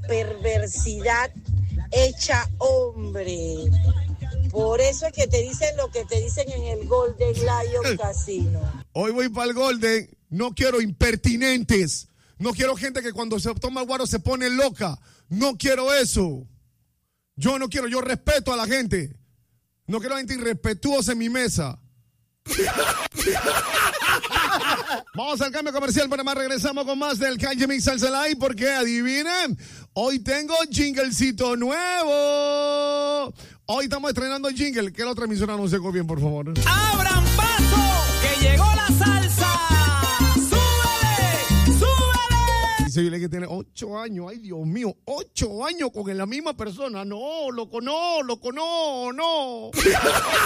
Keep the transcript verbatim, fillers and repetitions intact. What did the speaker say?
perversidad hecha hombre. Por eso es que te dicen lo que te dicen en el Golden Lion Casino. Hoy voy para el Golden. No quiero impertinentes. No quiero gente que cuando se toma el guaro se pone loca. No quiero eso. Yo no quiero, yo respeto a la gente. No quiero gente irrespetuosa en mi mesa. Vamos al cambio comercial, pero más regresamos con más del Calle Mix Salsa Live, porque adivinen, hoy tengo jinglecito nuevo. Hoy estamos estrenando el jingle. Que la otra emisora no se copien, bien, por favor. ¡Abran paso! ¡Que llegó la salsa! ¡Súbele! ¡Súbele! Dice Vile que tiene ocho años. Ay, Dios mío, ocho años con la misma persona. No, loco, no, loco, no, no.